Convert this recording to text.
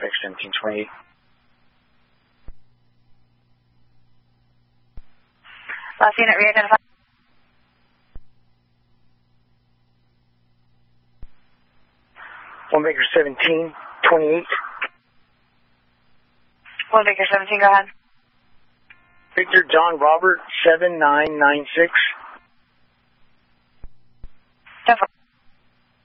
Baker 1728. Last unit, re-identify. 1 Baker 1728. 1 Baker 17, go ahead. Victor John Robert 7996.